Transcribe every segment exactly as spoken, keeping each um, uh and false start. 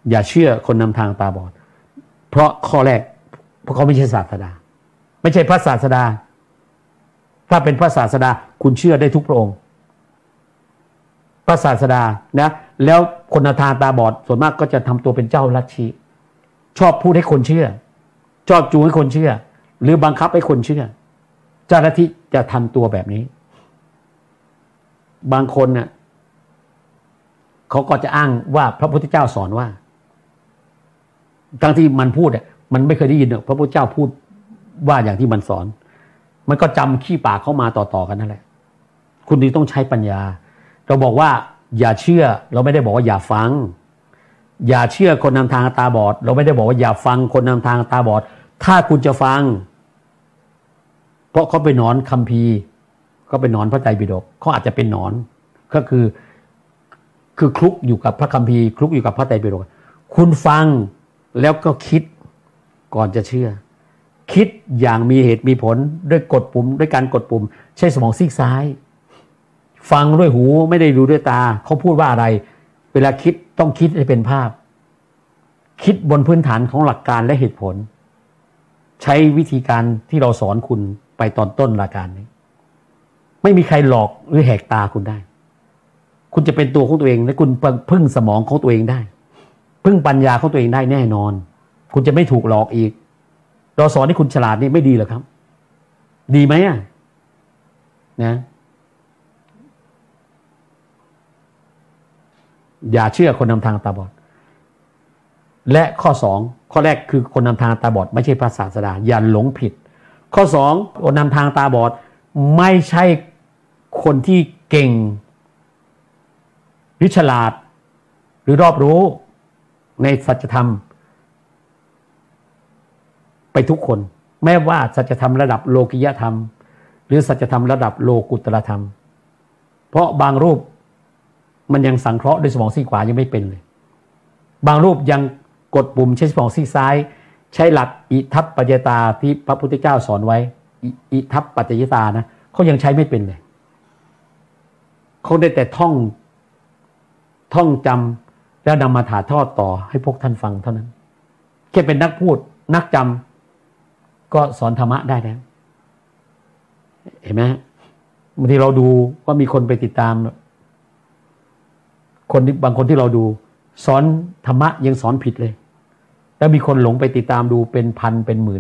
อย่าเชื่อคนนำทางตาบอดเพราะข้อแรกเพราะเขาไม่ใช่ศาสดาไม่ใช่พระศาสดาถ้าเป็นพระศาสดาคุณเชื่อได้ทุกพระองค์พระศาสดานะแล้วคนนำทางตาบอดส่วนมากก็จะทำตัวเป็นเจ้าลัทธิชอบพูดให้คนเชื่อชอบจูงให้คนเชื่อหรือบังคับให้คนเชื่อเจ้าลัทธิจะทำตัวแบบนี้บางคนเนี่ยเขาก็จะอ้างว่าพระพุทธเจ้าสอนว่าทั้งที่มันพูดเนี่ยมันไม่เคยได้ยินพระพุทธเจ้าพูดว่าอย่างที่มันสอนมันก็จำขี้ปากเข้ามาต่อๆกันนั่นแหละคุณนี่ต้องใช้ปัญญาเราบอกว่าอย่าเชื่อเราไม่ได้บอกว่าอย่าฟังอย่าเชื่อคนนำทางตาบอดเราไม่ได้บอกว่าอย่าฟังคนนำทางตาบอดถ้าคุณจะฟังเพราะเขาไปนอนคัมภีร์เขาไปนอนพระไตรปิฎกเขาอาจจะเป็นนอนก็คือคือคลุกอยู่กับพระคัมภีร์คลุกอยู่กับพระไตรปิฎกคุณฟังแล้วก็คิดก่อนจะเชื่อคิดอย่างมีเหตุมีผลด้วยกดปุ่มด้วยการกดปุ่มใช้สมองซีกซ้ายฟังด้วยหูไม่ได้ดูด้วยตาเขาพูดว่าอะไรเวลาคิดต้องคิดให้เป็นภาพคิดบนพื้นฐานของหลักการและเหตุผลใช้วิธีการที่เราสอนคุณไปตอนต้นรายการนี้ไม่มีใครหลอกหรือแหกตาคุณได้คุณจะเป็นตัวของตัวเองและคุณพึ่งสมองของตัวเองได้พึ่งปัญญาของตัวเองได้แน่นอนคุณจะไม่ถูกหลอกอีกเราสอนให้คุณฉลาดนี่ไม่ดีเหรอครับดีไหมอ่ะนะอย่าเชื่อคนนำทางตาบอดและข้อสองข้อแรกคือคนนำทางตาบอดไม่ใช่พระศาสดาอย่าหลงผิดข้อสองคนนำทางตาบอดไม่ใช่คนที่เก่งหรือฉลาดหรือรอบรู้ในสัจธรรมไปทุกคนแม้ว่าสัจธรรมระดับโลกิยธรรมหรือสัจธรรมระดับโลกุตรธรรมเพราะบางรูปมันยังสังเคราะห์ด้วยสมองซีกขวายังไม่เป็นเลยบางรูปยังกดปุ่มใช้สมองซีกซ้ายใช้หลักอิทัปปัจจยตาที่พระพุทธเจ้าสอนไว้อิทัปปัจจยตานะเขายังใช้ไม่เป็นเลยเขาได้แต่ท่องท่องจำแล้วนำมาถ่ายทอดต่อให้พวกท่านฟังเท่านั้นแค่เป็นนักพูดนักจำก็สอนธรรมะได้แล้วเห็นไหมบางทีเราดูว่ามีคนไปติดตามคนบางคนที่เราดูสอนธรรมะยังสอนผิดเลยแล้วมีคนหลงไปติดตามดูเป็นพันเป็นหมื่น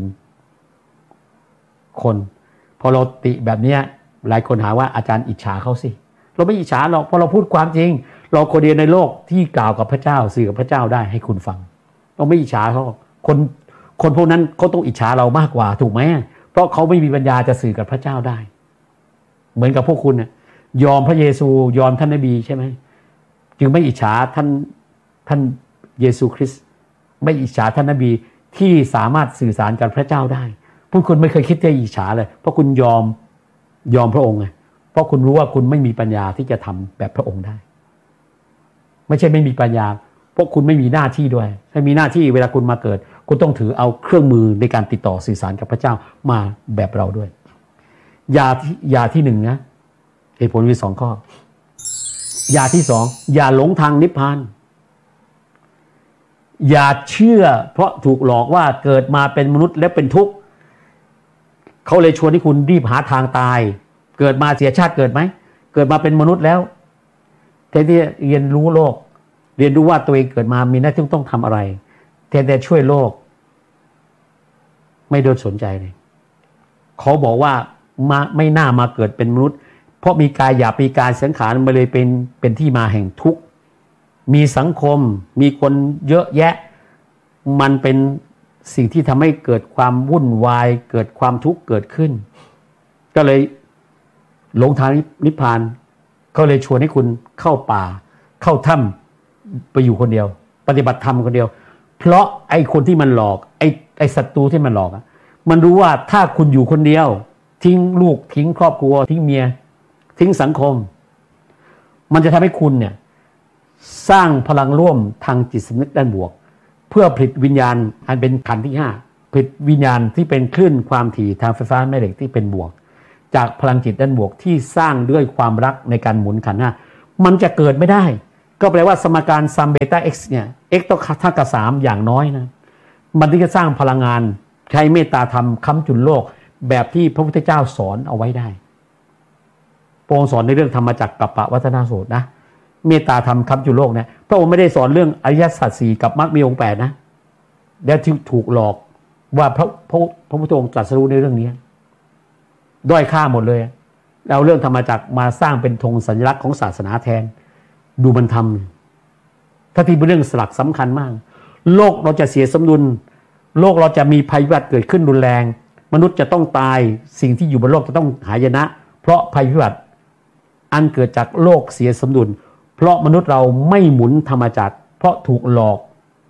คนพอเราติแบบนี้หลายคนหาว่าอาจารย์อิจฉาเขาสิเราไม่อิจฉาหรอกเพราะเราพูดความจริงเราคนเดียวในโลกที่กล่าวกับพระเจ้าสื่อกับพระเจ้าได้ให้คุณฟังเราไม่อิจฉาเขาคนคนพวกนั้นเขาต้องอิจฉาเรามากกว่าถูกไหมเพราะเขาไม่มีปัญญาจะสื่อกับพระเจ้าได้เหมือนกับพวกคุณเนี่ยยอมพระเยซูยอมท่านนบีใช่ไหมจึงไม่อิจฉาท่านท่านเยซูคริสต์ไม่อิจฉาท่านนบีที่สามารถสื่อสารกับพระเจ้าได้พวกคุณไม่เคยคิดจะอิจฉาเลยเพราะคุณยอมยอมพระองค์ไงเพราะคุณรู้ว่าคุณไม่มีปัญญาที่จะทำแบบพระองค์ได้ไม่ใช่ไม่มีปัญญาเพราะคุณไม่มีหน้าที่ด้วยถ้ามีหน้าที่เวลาคุณมาเกิดคุณต้องถือเอาเครื่องมือในการติดต่อสื่อสารกับพระเจ้ามาแบบเราด้วยยาที่ยาที่หนึ่งนะเหตุผลมีสองข้อยาที่สองอย่าหลงทางนิพพานอย่าเชื่อเพราะถูกหลอกว่าเกิดมาเป็นมนุษย์และเป็นทุกข์เขาเลยชวนให้คุณรีบหาทางตายเกิดมาเสียชาติเกิดไหมเกิดมาเป็นมนุษย์แล้วแทนที่เรียนรู้โลกเรียนรู้ว่าตัวเองเกิดมามีหน้าที่ต้องทำอะไรแทนแต่ช่วยโลกไม่โดนสนใจเลยเขาบอกว่ามาไม่น่ามาเกิดเป็นมนุษย์เพราะมีกายหยาบมีกายสังขารมันเลยเป็นเป็นที่มาแห่งทุกข์มีสังคมมีคนเยอะแยะมันเป็นสิ่งที่ทำให้เกิดความวุ่นวายเกิดความทุกข์เกิดขึ้นก็เลยหลงทางนิพพานก็เลยชวนให้คุณเข้าป่าเข้าถ้ำไปอยู่คนเดียวปฏิบัติธรรมคนเดียวเพราะไอ้คนที่มันหลอกไอ้ไอ้ศัตรูที่มันหลอกมันรู้ว่าถ้าคุณอยู่คนเดียวทิ้งลูกทิ้งครอบครัวทิ้งเมียทิ้งสังคมมันจะทำให้คุณเนี่ยสร้างพลังร่วมทางจิตสำนึกด้านบวกเพื่อผลิตวิญญาณอันเป็นขันธ์ที่ห้าผลิตวิญญาณที่เป็นคลื่นความถี่ทางไฟฟ้าแม่เหล็กที่เป็นบวกจากพลังจิตด้านบวกที่สร้างด้วยความรักในการหมุนขันธ์ห้ามันจะเกิดไม่ได้ก็แปลว่าสมการซัมเบต้า x เนี่ย x ต้องเท่ากับสามอย่างน้อยนะมันถึงจะสร้างพลังงานใช้เมตตาธรรมค้ำจุนโลกแบบที่พระพุทธเจ้าสอนเอาไว้ได้พระองค์สอนในเรื่องธรรมจักรกัปปวัฒนสูตรนะเมตตาธรรมค้ำจุนโลกเนี่ยพระองค์ไม่ได้สอนเรื่องอริยสัจสี่กับมรรคมีองค์แปดนะแล้วที่ถูกหลอกว่าพระพระพระพุทธองค์ตรัสรู้ในเรื่องนี้ด้อยค่าหมดเลยเอาเรื่องธรรมจักรมาสร้างเป็นธงสัญลักษณ์ของศาสนาแทนดูมันทำถ้าที่เป็นเรื่องสลักสำคัญมากโลกเราจะเสียสมดุลโลกเราจะมีภัยพิบัติเกิดขึ้นรุนแรงมนุษย์จะต้องตายสิ่งที่อยู่บนโลกจะต้องหายนะเพราะภัยพิบัติอันเกิดจากโลกเสียสมดุลเพราะมนุษย์เราไม่หมุนธรรมจักรเพราะถูกหลอก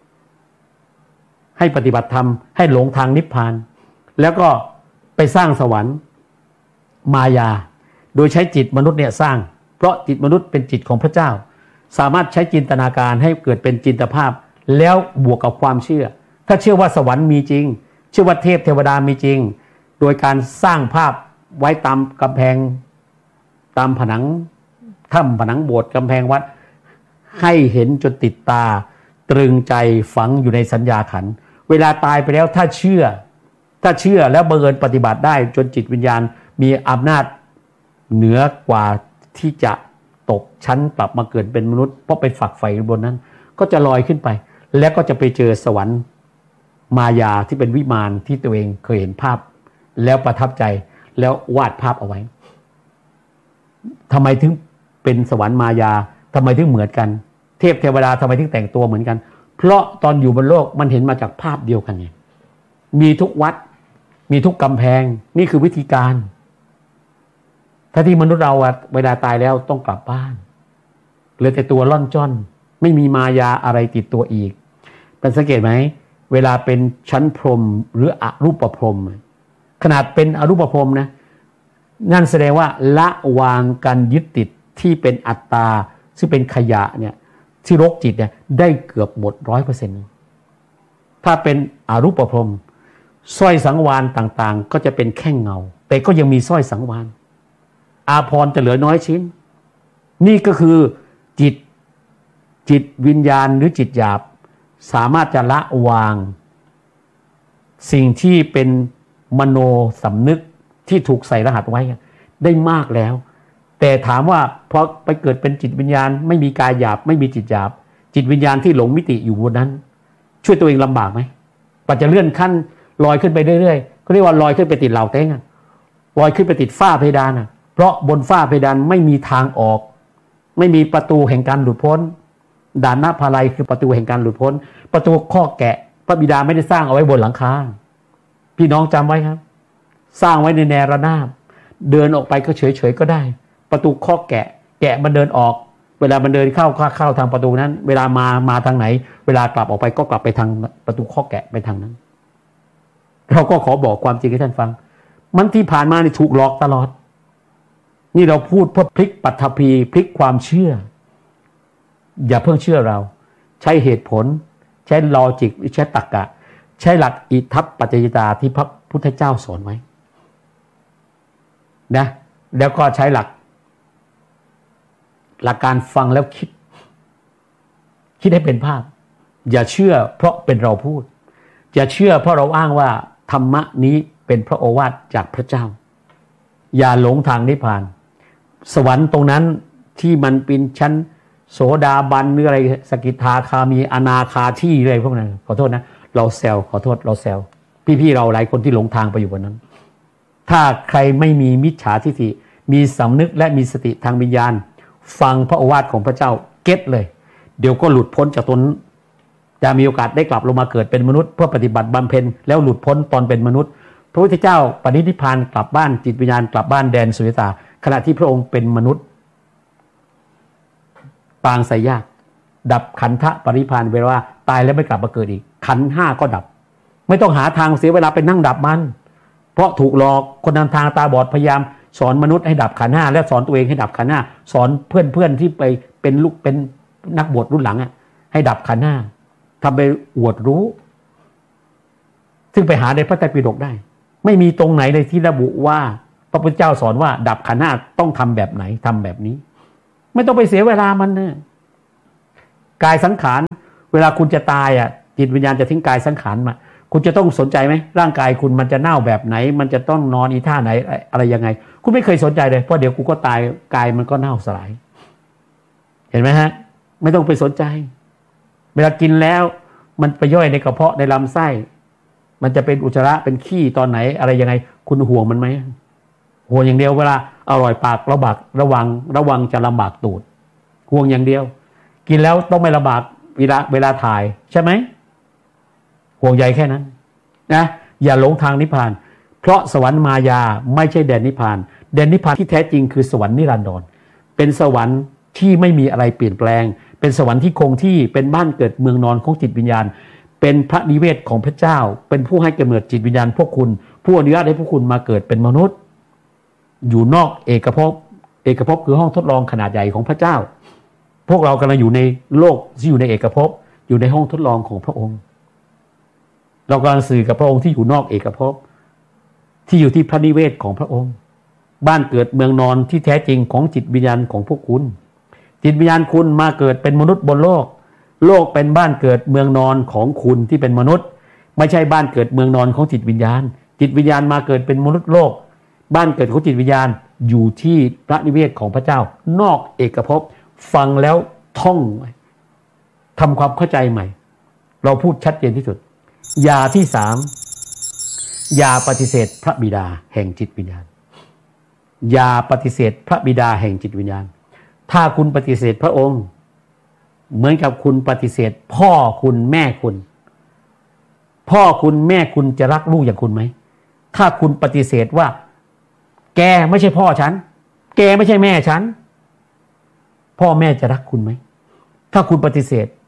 ให้ปฏิบัติธรรมให้หลงทางนิพพานแล้วก็ไปสร้างสวรรค์มายาโดยใช้จิตมนุษย์เนี่ยสร้างเพราะจิตมนุษย์เป็นจิตของพระเจ้าสามารถใช้จินตนาการให้เกิดเป็นจินตภาพแล้วบวกกับความเชื่อถ้าเชื่อว่าสวรรค์มีจริงเชื่อว่าเทพเทวดามีจริงโดยการสร้างภาพไว้ตามกำแพงตามผนังถ้ำผนังโบสถ์กำแพงวัดให้เห็นจนติดตาตรึงใจฝังอยู่ในสัญญาขันธ์เวลาตายไปแล้วถ้าเชื่อถ้าเชื่อแล้วบังเอิญปฏิบัติได้จนจิตวิญญาณมีอำนาจเหนือกว่าที่จะตกชั้นกลับมาเกิดเป็นมนุษย์เพราะไปฝักใฝ่บนนั้นก็จะลอยขึ้นไปแล้วก็จะไปเจอสวรรค์มายาที่เป็นวิมานที่ตัวเองเคยเห็นภาพแล้วประทับใจแล้ววาดภาพเอาไว้ทำไมถึงเป็นสวรรค์มายาทำไมถึงเหมือนกันเทพเทวดาทำไมถึงแต่งตัวเหมือนกันเพราะตอนอยู่บนโลกมันเห็นมาจากภาพเดียวกันไงมีทุกวัดมีทุกกำแพงนี่คือวิธีการถ้าที่มนุษย์เราอะเวลาตายแล้วต้องกลับบ้านเหลือแต่ตัวล่อนจ้อนไม่มีมายาอะไรติดตัวอีกแต่สังเกตไหมเวลาเป็นชั้นพรหมหรืออรูปพรหมขนาดเป็นอรูปพรหมนะนั่นแสดงว่าละวางการยึดติดที่เป็นอัตตาซึ่งเป็นขยะเนี่ยที่รกจิตเนี่ยได้เกือบหมดร้อยเปอร์เซ็นต์ถ้าเป็นอรูปพรหมสร้อยสังวาลต่างๆก็จะเป็นแค่เงาแต่ก็ยังมีสร้อยสังวาลอาภรณ์จะเหลือน้อยชิ้นนี่ก็คือจิตจิตวิญญาณหรือจิตหยาบสามารถจะละวางสิ่งที่เป็นมโนสำนึกที่ถูกใส่รหัสไว้ได้มากแล้วแต่ถามว่าพอไปเกิดเป็นจิตวิญญาณไม่มีกายหยาบไม่มีจิตหยาบจิตวิญญาณที่หลงมิติอยู่บนนั้นช่วยตัวเองลำบากไหมปัจจะเลื่อนขั้นลอยขึ้นไปเรื่อยๆเขาเรียกว่าลอยขึ้นไปติดเหล่าเต้งลอยขึ้นไปติดฝ้าเพดานเพราะบนฝ้าเพดานไม่มีทางออกไม่มีประตูแห่งการหลุดพ้นด่านหน้าภาลัยคือประตูแห่งการหลุดพ้นประตูข้อแกะพระบิดาไม่ได้สร้างเอาไว้บนหลังคาพี่น้องจำไว้ครับสร้างไว้ในแนวระนาบเดินออกไปก็เฉยๆก็ได้ประตูข้อแกะแกะมันเดินออกเวลามันเดินเข้าเข้าทางประตูนั้นเวลามามาทางไหนเวลากลับออกไปก็กลับไปทางประตูข้อแกะไปทางนั้นเราก็ขอบอกความจริงให้ท่านฟังมันที่ผ่านมานี่ถูกหลอกตลอดนี่เราพูดเพื่อพลิกปัตภีพลิกความเชื่ออย่าเพิ่งเชื่อเราใช้เหตุผลใช้ลอจิกใช้ตรรกะใช้หลักอิทัปปัจจยตาที่พระพุทธเจ้าสอนไว้นะแล้วก็ใช้หลักหลักการฟังแล้วคิดคิดให้เป็นภาพอย่าเชื่อเพราะเป็นเราพูดอย่าเชื่อเพราะเราอ้างว่าธรรมะนี้เป็นพระโอวาทจากพระเจ้าอย่าหลงทางนิพพานสวรรค์ตรงนั้นที่มันเป็นชั้นโสดาบันหรืออะไรสกิทาคามีอนาคาที่อะไรพวกนั้นขอโทษนะเราแซวขอโทษเราแซวพี่ๆเราหลายคนที่หลงทางไปอยู่บนนั้นถ้าใครไม่มีมิจฉาทิฏฐิมีสำนึกและมีสติทางวิญญาณฟังพระโอวาทของพระเจ้าเก็ตเลยเดี๋ยวก็หลุดพ้นจากตนจะมีโอกาสได้กลับลงมาเกิดเป็นมนุษย์เพื่อปฏิบัติบำเพ็ญแล้วหลุดพ้นตอนเป็นมนุษย์พระพุทธเจ้าปณิธิพานกลับบ้านจิตวิญญาณกลับบ้านแดนสุญญตาขณะที่พระองค์เป็นมนุษย์ปางไสยญาติดับขันธปรินิพพานเวลาตายแล้วไม่กลับมาเกิดอีกขันธ์ห้าก็ดับไม่ต้องหาทางเสียเวลาไปนั่งดับมันเพราะถูกหลอกคนนำทางตาบอดพยายามสอนมนุษย์ให้ดับขันธ์ห้าและสอนตัวเองให้ดับขันธ์ห้าสอนเพื่อนๆที่ไปเป็นลูกเป็นนักบวชรุ่นหลังอ่ะให้ดับขันธ์ห้าทำไปอวดรู้ซึ่งไปหาในพระไตรปิฎกได้ไม่มีตรงไหนเลยที่ระบุว่าพระพุทธเจ้าสอนว่าดับขันธ์ห้าต้องทำแบบไหนทำแบบนี้ไม่ต้องไปเสียเวลามันนะกายสังขารเวลาคุณจะตายอ่ะจิตวิญญาณจะทิ้งกายสังขารมาคุณจะต้องสนใจไหมร่างกายคุณมันจะเน่าแบบไหนมันจะต้องนอนอีท่าไหนอะไรยังไงคุณไม่เคยสนใจเลยเพราะเดี๋ยวกูก็ตายกายมันก็เน่าสลายเห็นไหมฮะไม่ต้องไปสนใจเวลากินแล้วมันไปย่อยในกระเพาะในลำไส้มันจะเป็นอุจจาระเป็นขี้ตอนไหนอะไรยังไงคุณห่วงมันไหมห่วงอย่างเดียวเวลาอร่อยปากระบากระวังระวังจะลำบากตูดห่วงอย่างเดียวกินแล้วต้องไม่ลำบากเวลาเวลาถ่ายใช่ไหมห่วงใยแค่นั้นนะอย่าหลงทางนิพพานเพราะสวรรค์มายาไม่ใช่แดนนิพพานแดนนิพพานที่แท้จริงคือสวรรค์นิรันดรเป็นสวรรค์ที่ไม่มีอะไรเปลี่ยนแปลงเป็นสวรรค์ที่คงที่เป็นบ้านเกิดเมืองนอนของจิตวิญญาณเป็นพระนิเวศของพระเจ้าเป็นผู้ให้กำเนิดจิตวิญญาณพวกคุณผู้อนุญาตให้พวกคุณมาเกิดเป็นมนุษย์อยู่นอกเอกภพเอกภพคือห้องทดลองขนาดใหญ่ของพระเจ้าพวกเรากำลังอยู่ในโลกที่อยู่ในเอกภพอยู่ในห้องทดลองของพระองค์เรากำลังสื่อกับพระองค์ที่อยู่นอกเอกภพที่อยู่ที่พระนิเวศของพระองค์บ้านเกิดเมืองนอนที่แท้จริงของจิตวิญญาณของพวกคุณจิตวิญญาณคุณมาเกิดเป็นมนุษย์บนโลกโลกเป็นบ้านเกิดเมืองนอนของคุณที่เป็นมนุษย์ไม่ใช่บ้านเกิดเมืองนอนของจิตวิญญาณจิตวิญญาณมาเกิดเป็นมนุษย์โลกบ้านเกิดของจิตวิญญาณอยู่ที่พระนิเวศของพระเจ้านอกเอกภพฟังแล้วท่องทำความเข้าใจใหม่เราพูดชัดเจนที่สุดอย่าที่สามอย่าปฏิเสธพระบิดาแห่งจิตวิญญาณอย่าปฏิเสธพระบิดาแห่งจิตวิญญาณถ้าคุณปฏิเสธพระองค์เหมือนกับคุณปฏิเสธพ่อคุณแม่คุณพ่อคุณแม่คุณจะรักลูกอย่างคุณไหมถ้าคุณปฏิเสธว่าแกไม่ใช่พ่อฉันแกไม่ใช่แม่ฉันพ่อแม่จะรักคุณไหมถ้าคุณปฏิเสธ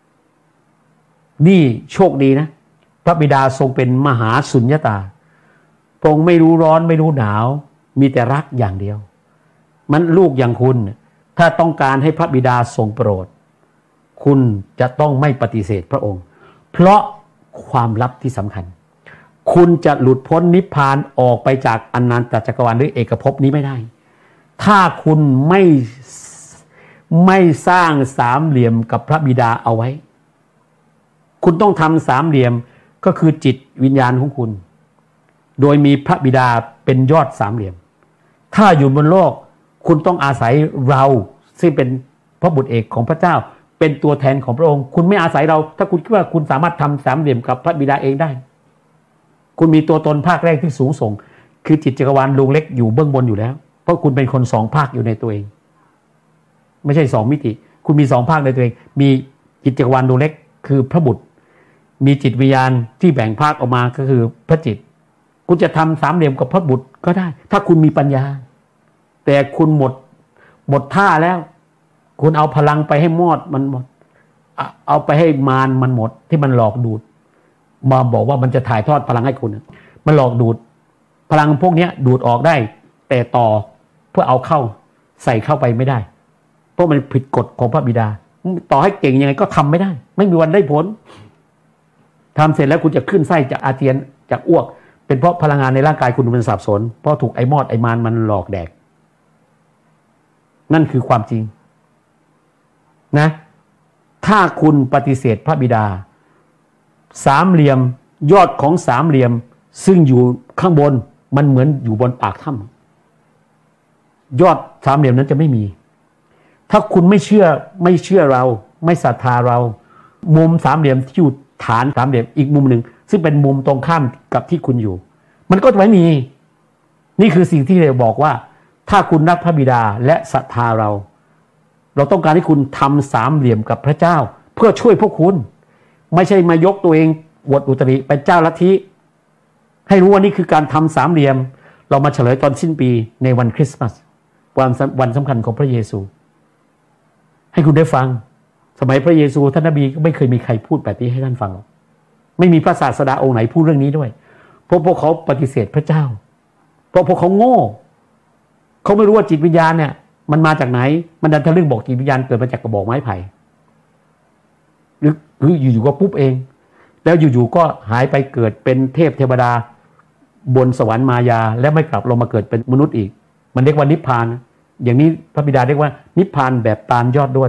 นี่โชคดีนะพระบิดาทรงเป็นมหาสุญญตาพระองค์ไม่รู้ร้อนไม่รู้หนาวมีแต่รักอย่างเดียวมันลูกอย่างคุณถ้าต้องการให้พระบิดาทรงโปรดคุณจะต้องไม่ปฏิเสธพระองค์เพราะความลับที่สำคัญคุณจะหลุดพ้นนิพพานออกไปจากอนันตจักรวาลหรือเอกภพนี้ไม่ได้ถ้าคุณไม่ไม่สร้างสามเหลี่ยมกับพระบิดาเอาไว้คุณต้องทำสามเหลี่ยมก็คือจิตวิญญาณของคุณโดยมีพระบิดาเป็นยอดสามเหลี่ยมถ้าอยู่บนโลกคุณต้องอาศัยเราซึ่งเป็นพระบุตรเอกของพระเจ้าเป็นตัวแทนของพระองค์คุณไม่อาศัยเราถ้าคุณคิดว่าคุณสามารถทำสามเหลี่ยมกับพระบิดาเองได้คุณมีตัวตนภาคแรกที่สูงส่งคือจิตจักรวาลดวงเล็กอยู่เบื้องบนอยู่แล้วเพราะคุณเป็นคนสองภาคอยู่ในตัวเองไม่ใช่สองมิติคุณมีสองภาคในตัวเองมีจิตจักรวาลดวงเล็กคือพระบุตรมีจิตวิญญาณที่แบ่งภาคออกมาก็คือพระจิตคุณจะทำสามเหลี่ยมกับพระบุตรก็ได้ถ้าคุณมีปัญญาแต่คุณหมดหมดท่าแล้วคุณเอาพลังไปให้มอดมันหมดเอาไปให้มารมันหมดที่มันหลอกดูดมาบอกว่ามันจะถ่ายทอดพลังให้คุณมันหลอกดูดพลังพวกนี้ดูดออกได้แต่ต่อเพื่อเอาเข้าใส่เข้าไปไม่ได้เพราะมันผิดกฎของพระบิดาต่อให้เก่งยังไงก็ทำไม่ได้ไม่มีวันได้ผลทำเสร็จแล้วคุณจะขึ้นไส้จะอาเจียนจะอ้วกเป็นเพราะพลังงานในร่างกายคุณมันสับสนเพราะถูกไอ้มอดไอ้มารมันหลอกแดกนั่นคือความจริงนะถ้าคุณปฏิเสธพระบิดาสามเหลี่ยมยอดของสามเหลี่ยมซึ่งอยู่ข้างบนมันเหมือนอยู่บนปากถ้ำยอดสามเหลี่ยมนั้นจะไม่มีถ้าคุณไม่เชื่อไม่เชื่อเราไม่ศรัทธาเรามุมสามเหลี่ยมที่อยู่ฐานสามเหลี่ยมอีกมุมหนึ่งซึ่งเป็นมุมตรงข้ามกับที่คุณอยู่มันก็จะไม่มีนี่คือสิ่งที่เราบอกว่าถ้าคุณรักพระบิดาและศรัทธาเราเราต้องการให้คุณทำสามเหลี่ยมกับพระเจ้าเพื่อช่วยพวกคุณไม่ใช่มายกตัวเองอวดอุตริเป็นเจ้าลัทธิให้รู้ว่านี่คือการทำสามเหลี่ยมเรามาเฉลยตอนสิ้นปีในวันคริสต์มาสวันวันสำคัญของพระเยซูให้คุณได้ฟังสมัยพระเยซูท่านนบีก็ไม่เคยมีใครพูดแบบนี้ให้ท่านฟังหรอกไม่มีพระศาสดาองค์ไหนพูดเรื่องนี้ด้วยเพราะพวกเขาปฏิเสธพระเจ้าเพราะพวกเขาโง่เขาไม่รู้ว่าจิตวิญญาณเนี่ยมันมาจากไหนมันดันทะลึ่งบอกจิตวิญญาณเกิดมาจากกระบอกไม้ไผ่หรือหรืออยู่ๆก็ปุ๊บเองแล้วอยู่ๆก็หายไปเกิดเป็นเทพเทวดาบนสวรรค์มายาและไม่กลับลงมาเกิดเป็นมนุษย์อีกมันเรียกว่านิพพานอย่างนี้พระบิดาเรียกว่านิพพานแบบตาลยอดด้วน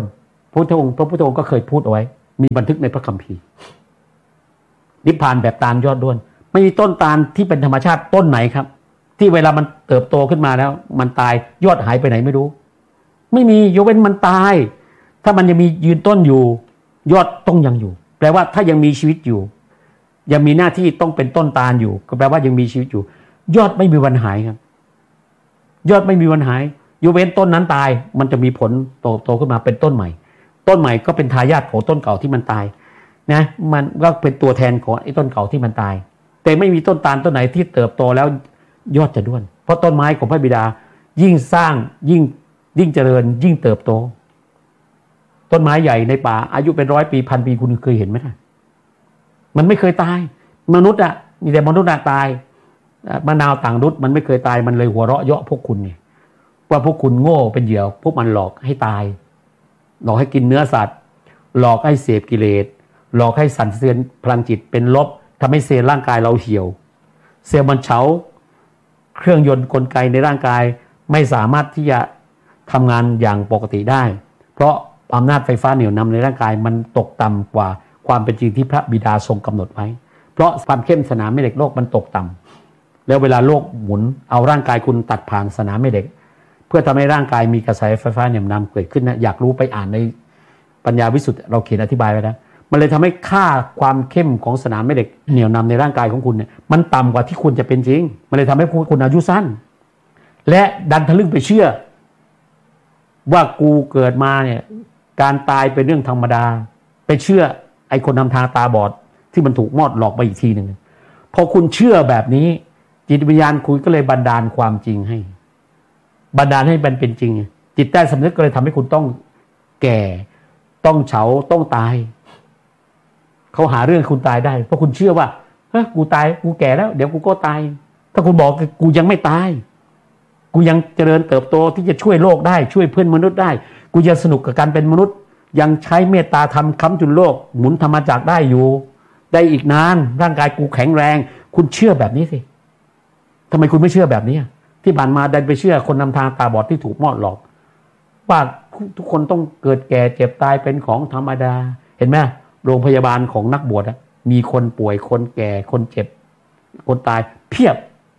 พระพุทธองค์พระพุทธองค์ก็เคยพูดเอาไว้มีบันทึกในพระคัมภีร์นิพพานแบบตาลยอดด้วนไม่มีต้นตาลที่เป็นธรรมชาติต้นไหนครับที่เวลามันเติบโตขึ้นมาแล้วมันตายยอดหายไปไหนไม่รู้ไม่มียกเว้นมันตายถ้ามันยังมียืนต้นอยู่ยอดต้องยังอยู่แปลว่าถ้ายังมีชีวิตอยู่ยังมีหน้าที่ต้องเป็นต้นตาลอยู่ก็แปลว่ายังมีชีวิตอยู่ยอดไม่มีวันหายครับยอดไม่มีวันหายยกเว้นต้นนั้นตายมันจะมีผลโตโตขึ้นมาเป็นต้นใหม่ต้นใหม่ก็เป็นทายาทของต้นเก่าที่มันตายนะมันก็เป็นตัวแทนของไอ้ต้นเก่าที่มันตายแต่ไม่มีต้นตาลต้นไหนที่เติบโตแล้วยอดจะด้วนเพราะต้นไม้ของพระบิดายิ่งสร้างยิ่งยิ่งเจริญยิ่งเติบโตต้นไม้ใหญ่ในป่าอายุเป็นร้อยปีพันปีคุณเคยเห็นไหมนะมันไม่เคยตายมนุษย์อ่ะมีแต่มนุษย์ตายมะนาวต่างดุษมันไม่เคยตายมันเลยหัวเราะเยาะพวกคุณไงว่าพวกคุณโง่เป็นเหยื่อพวกมันหลอกให้ตายหลอกให้กินเนื้อสัตว์หลอกให้เสพกิเลสหลอกให้สั่นสะเทือนพลังจิตเป็นลบทำให้เซลล์ร่างกายเราเหี่ยวเซลล์มันเฉาเครื่องยนต์กลไกในร่างกายไม่สามารถที่จะทำงานอย่างปกติได้เพราะอำนาจไฟฟ้าเหนี่ยวนำในร่างกายมันตกต่ำกว่าความเป็นจริงที่พระบิดาทรงกำหนดไว้เพราะความเข้มสนามแม่เหล็กโลกมันตกต่ำแล้วเวลาโลกหมุนเอาร่างกายคุณตัดผ่านสนามแม่เหล็กเพื่อทำให้ร่างกายมีกระแสไฟฟ้าเหนี่ยวนำเกิดขึ้นนะอยากรู้ไปอ่านในปัญญาวิสุทธิ์เราเขียนอธิบายไว้แล้วมันเลยทำให้ค่าความเข้มของสนามแม่เหล็กเหนี่ยวนำในร่างกายของคุณเนี่ยมันต่ำกว่าที่คุณจะเป็นจริงมันเลยทำให้คุณอายุสั้นและดันทะลึ่งไปเชื่อว่ากูเกิดมาเนี่ยการตายเป็นเรื่องธรรมดาไปเชื่อไอ้คนนำทางตาบอดที่มันถูกมอดหลอกไปอีกทีหนึ่งพอคุณเชื่อแบบนี้จิตวิญญาณคุณก็เลยบันดาลความจริงให้บันดาลให้มันเป็นจริงจิตใต้สำนึกก็เลยทำให้คุณต้องแก่ต้องเฉาต้องตายเขาหาเรื่องคุณตายได้เพราะคุณเชื่อว่าเฮ้ยกูตายกูแก่แล้วเดี๋ยวกูก็ตายถ้าคุณบอกกูยังไม่ตายกูยังเจริญเติบโตที่จะช่วยโลกได้ช่วยเพื่อนมนุษย์ได้กูยังสนุกกับการเป็นมนุษย์ยังใช้เมตตาธรรมค้ำจุนโลกหมุนธรรมจักรได้อยู่ได้อีกนานร่างกายกูแข็งแรงคุณเชื่อแบบนี้สิทำไมคุณไม่เชื่อแบบนี้ที่ผ่านมาดันไปเชื่อคนนำทางตาบอดที่ถูกมอดหลอกว่าทุกคนต้องเกิดแก่เจ็บตายเป็นของธรรมดาเห็นไหมโรงพยาบาลของนักบวชมีคนป่วยคนแก่คนเจ็บคนตายเพียบ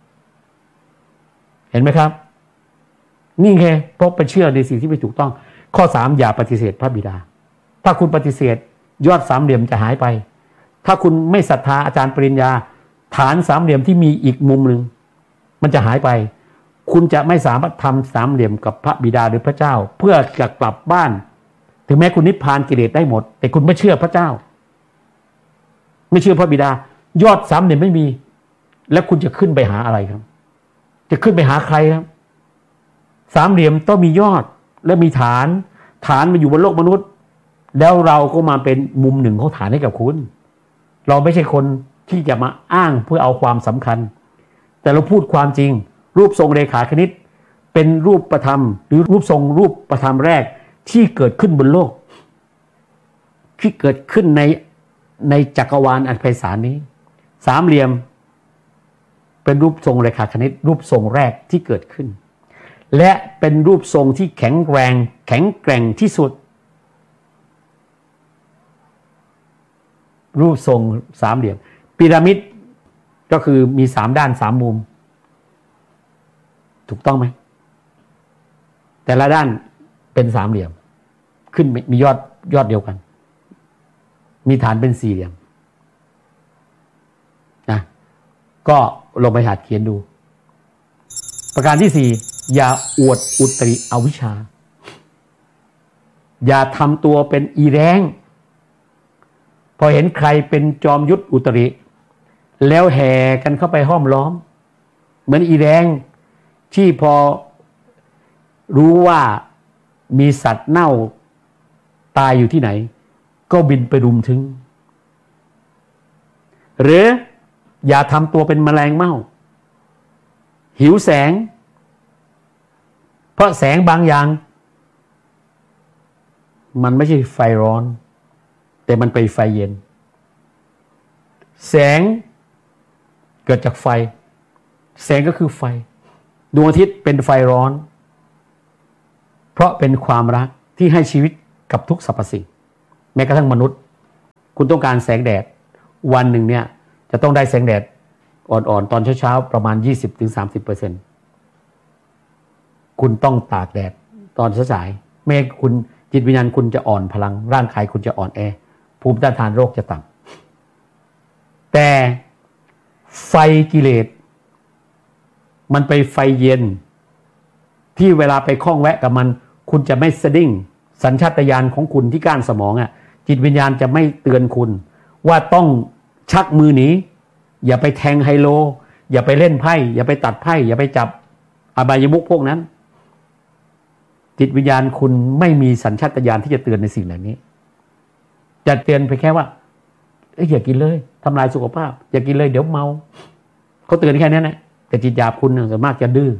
เห็นไหมครับนี่ไงเพราะไปเชื่อในสิ่งที่ไม่ถูกต้องข้อสามอย่าปฏิเสธพระบิดาถ้าคุณปฏิเสธยอดสามเหลี่ยมจะหายไปถ้าคุณไม่ศรัทธาอาจารย์ปริญญาฐานสามเหลี่ยมที่มีอีกมุมหนึ่งมันจะหายไปคุณจะไม่สามารถทำสามเหลี่ยมกับพระบิดาหรือพระเจ้าเพื่อจะกลับบ้านถึงแม้คุณนิพพานกิเลสได้หมดแต่คุณไม่เชื่อพระเจ้าไม่เชื่อพระบิดายอดสามเหลี่ยมไม่มีแล้วคุณจะขึ้นไปหาอะไรครับจะขึ้นไปหาใครครับสามเหลี่ยมต้องมียอดและมีฐานฐานมาอยู่บนโลกมนุษย์แล้วเราก็มาเป็นมุมหนึ่งของฐานให้กับคุณเราไม่ใช่คนที่จะมาอ้างเพื่อเอาความสำคัญแต่เราพูดความจริงรูปทรงเรขาคณิตเป็นรูปประธรรมหรือรูปทรงรูปประธรรมแรกที่เกิดขึ้นบนโลกที่เกิดขึ้นในในจักรวาลอันไพศาลนี้สามเหลี่ยมเป็นรูปทรงเรขาคณิตรูปทรงแรกที่เกิดขึ้นและเป็นรูปทรงที่แข็งแรงแข็งแกร่งที่สุดรูปทรงสามเหลี่ยมพีระมิดก็คือมีสามด้านสามมุมถูกต้องไหมแต่ละด้านเป็นสามเหลี่ยมขึ้นมียอดยอดเดียวกันมีฐานเป็นสี่เหลี่ยมนะก็ลงไปหัดเขียนดูประการที่สี่อย่าอวดอุตริอวิชชาอย่าทำตัวเป็นอีแรงพอเห็นใครเป็นจอมยุทธอุตริแล้วแห่กันเข้าไปห้อมล้อมเหมือนอีแรงที่พอรู้ว่ามีสัตว์เน่าตายอยู่ที่ไหนก็บินไปรุมถึงหรืออย่าทำตัวเป็นแมลงเม่าหิวแสงเพราะแสงบางอย่างมันไม่ใช่ไฟร้อนแต่มันเป็นไฟเย็นแสงเกิดจากไฟแสงก็คือไฟดวงอาทิตย์เป็นไฟร้อนเพราะเป็นความรักที่ให้ชีวิตกับทุกสรรพสิ่งแม้กระทั่งมนุษย์คุณต้องการแสงแดดวันหนึ่งเนี่ยจะต้องได้แสงแดดอ่อนๆตอนเช้าๆประมาณ ยี่สิบถึงสามสิบเปอร์เซ็นต์ คุณต้องตากแดดตอนสายๆไม่คุณจิตวิญญาณคุณจะอ่อนพลังร่างกายคุณจะอ่อนแอภูมิต้านทานโรคจะต่ำแต่ไฟกิเลสมันไปไฟเย็นที่เวลาไปคล้องแวะกับมันคุณจะไม่สะดิ้งสัญชาตญาณของคุณที่ก้านสมองอ่ะจิตวิญญาณจะไม่เตือนคุณว่าต้องชักมือหนีอย่าไปแทงไฮโลอย่าไปเล่นไพ่อย่าไปตัดไพ่อย่าไปจับอบายมุขพวกนั้นจิตวิญญาณคุณไม่มีสัญชาตญาณที่จะเตือนในสิ่งเหล่านี้จะเตือนไปแค่ว่าเอ้ยอย่ากินเลยทำลายสุขภาพอย่ากินเลยเดี๋ยวเมาเขาเตือนแค่นั้นแหละแต่จิตหยาบคุณส่วนมากจะดื้อ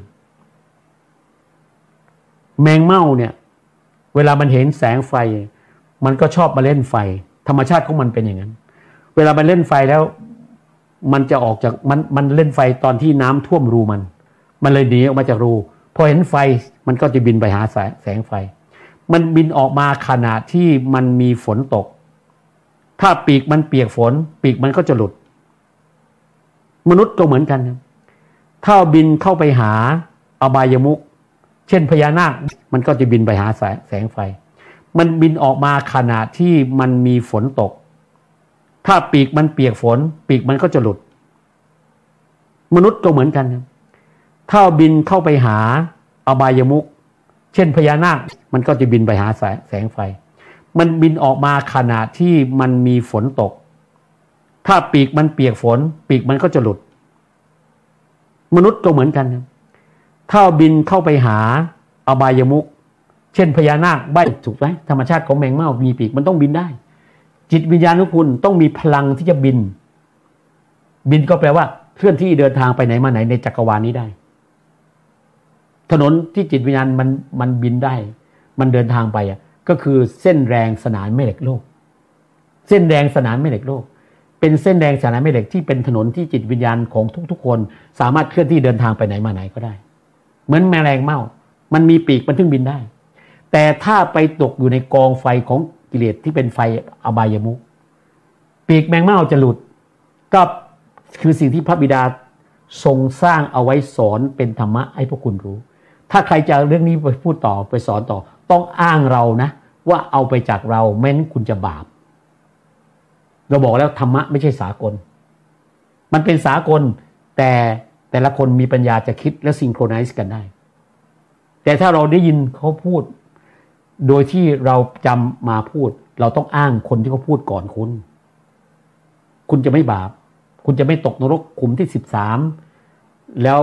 แมงเม่าเนี่ยเวลามันเห็นแสงไฟมันก็ชอบมาเล่นไฟธรรมชาติของมันเป็นอย่างนั้นเวลามันเล่นไฟแล้วมันจะออกจากมันมันเล่นไฟตอนที่น้ำท่วมรูมันมันเลยหนีออกมาจากรูพอเห็นไฟมันก็จะบินไปหาแสงไฟมันบินออกมาขณะที่มันมีฝนตกถ้าปีกมันเปียกฝนปีกมันก็จะหลุดมนุษย์ก็เหมือนกันถ้าบินเข้าไปหาอบายมุขเช่นพญานาคมันก็จะบินไปหาแสงไฟมันบินออกมาขณะที่มันมีฝนตกถ้าปีกมันเปียกฝนปีกมันก็จะหลุดมนุษย์ก็เหมือนกันถ้าบินเข้าไปหาอบายมุขเช่นพญานาคมันก็จะบินไปหาแสงไฟมันบินออกมาขณะที่มันมีฝนตกถ้าปีกมันเปียกฝนปีกมันก็จะหลุดมนุษย์ก็เหมือนกันถ้าบินเข้าไปหาอบายมุขเช่นพญานาคใบถูกไหมธรรมชาติของแมงเม่ามีปีกมันต้องบินได้จิตวิญญาณของคุณต้องมีพลังที่จะบินบินก็แปลว่าเคลื่อนที่เดินทางไปไหนมาไหนในจักรวาลนี้ได้ถนนที่จิตวิญญาณมันมันบินได้มันเดินทางไปอ่ะก็คือเส้นแรงสนานแม่เหล็กโลกเส้นแดงสนานแม่เหล็กโลกเป็นเส้นแดงสนานแม่เหล็กที่เป็นถนนที่จิตวิญญาณของทุกๆคนสามารถเคลื่อนที่เดินทางไปไหนมาไหนก็ได้เหมือนแมลงเม่ามันมีปีกมันถึงบินได้แต่ถ้าไปตกอยู่ในกองไฟของกิเลสที่เป็นไฟอบายมุขปีกแมงเม่าจะหลุดก็คือสิ่งที่พระบิดาทรงสร้างเอาไว้สอนเป็นธรรมะให้พวกคุณรู้ถ้าใครจะเรื่องนี้ไปพูดต่อไปสอนต่อต้องอ้างเรานะว่าเอาไปจากเราแม้นคุณจะบาปเราบอกแล้วธรรมะไม่ใช่สากลมันเป็นสากลแต่แต่ละคนมีปัญญาจะคิดและซิงโครไนซ์กันได้แต่ถ้าเราได้ยินเขาพูดโดยที่เราจำมาพูดเราต้องอ้างคนที่เขาพูดก่อนคุณคุณจะไม่บาปคุณจะไม่ตกนรกขุมที่สิบสามแล้ว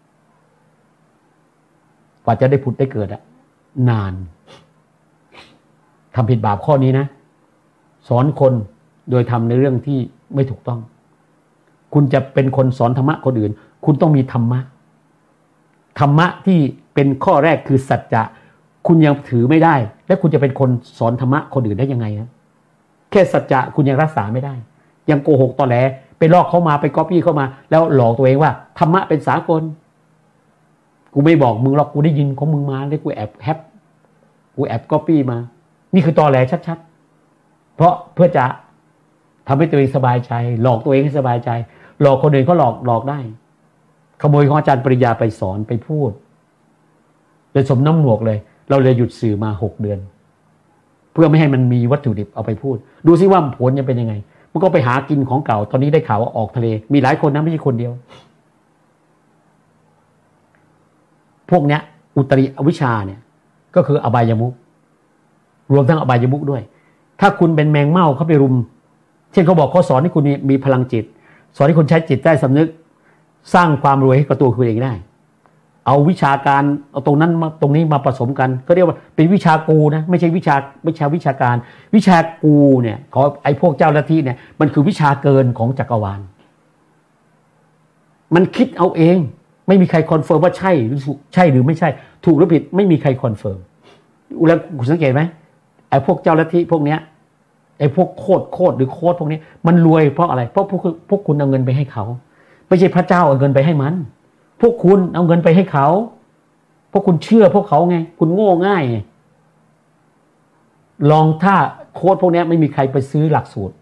กว่าจะได้ผุดได้เกิดอะนานทำผิดบาปข้อนี้นะสอนคนโดยทำในเรื่องที่ไม่ถูกต้องคุณจะเป็นคนสอนธรรมะคนอื่นคุณต้องมีธรรมะธรรมะที่เป็นข้อแรกคือสัจจะคุณยังถือไม่ได้แล้วคุณจะเป็นคนสอนธรรมะคนอื่นได้ยังไงนะแค่สัจจะคุณยังรักษาไม่ได้ยังโกหกตอแหลไปลอกเข้ามาไปก๊อปปี้เข้ามาแล้วหลอกตัวเองว่าธรรมะเป็นสากลกูไม่บอกมึงหรอกกูได้ยินของมึงมาแล้วกูแอบแฮปกูแอบก๊อปปี้มานี่คือตอแหลชัดๆเพราะเพื่อจะทำให้ตัวเองสบายใจหลอกตัวเองให้สบายใจหลอกคนอื่นก็หลอกหลอกได้ขโมยของอาจารย์ปริญญาไปสอนไปพูดเลยสมน้ำหมวกเลยเราเลยหยุดสื่อมาหกเดือนเพื่อไม่ให้มันมีวัตถุดิบเอาไปพูดดูซิว่าผลจะเป็นยังไงมันก็ไปหากินของเก่าตอนนี้ได้ข่าวว่าออกทะเลมีหลายคนนะไม่ใช่คนเดียวพวกเนี้ยอุตริอวิชชาเนี่ยก็คืออบายมุขรวมทั้งอบายมุขด้วยถ้าคุณเป็นแมงเม่าเข้าไปรุมเช่นเขาบอกเขาสอนให้คุณมีพลังจิตสอนให้คุณใช้จิตใต้สำนึกสร้างความรวยให้กับตัวคุณเองได้เอาวิชาการเอาตรงนั้นมาตรงนี้มาผสมกันก็เรียกว่าเป็นวิชากูนะไม่ใช่วิชาวิชาวิชาการวิชากูเนี่ยขอไอ้พวกเจ้าลัทธิเนี่ยมันคือวิชาเกินของจักรวาลมันคิดเอาเองไม่มีใครคอนเฟิร์มว่าใช่หรือใช่หรือไม่ใช่ถูกหรือผิดไม่มีใครคอนเฟิร์มแล้วคุณสังเกตไหมไอ้พวกเจ้าลัทธิพวกเนี้ยไอ้พวกโคตรโคตรหรือโคตรพวกนี้มันรวยเพราะอะไรเพราะพวกพวกคุณเอาเงินไปให้เขาไม่ใช่พระเจ้าเอาเงินไปให้มันพวกคุณเอาเงินไปให้เขาพวกคุณเชื่อพวกเขาไงคุณโง่ง่ายไงลองถ้าโค้ดพวกนี้ไม่มีใครไปซื้อหลักสูตร